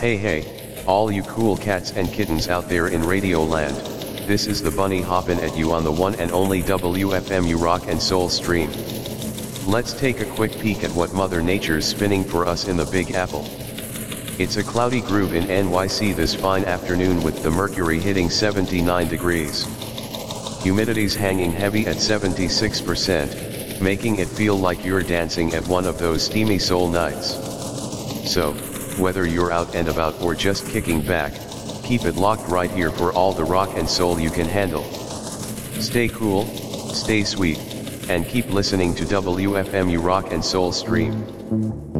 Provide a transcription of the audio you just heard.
Hey, all you cool cats and kittens out there in Radio Land, this is the bunny hoppin' at you on the one and only WFMU Rock and Soul stream. Let's take a quick peek at what Mother Nature's spinning for us in the Big Apple. It's a cloudy groove in NYC this fine afternoon with the mercury hitting 79 degrees. Humidity's hanging heavy at 76%, making it feel like you're dancing at one of those steamy soul nights. So, whether you're out and about or just kicking back, keep it locked right here for all the rock and soul you can handle. Stay cool, stay sweet, and keep listening to WFMU Rock and Soul Stream.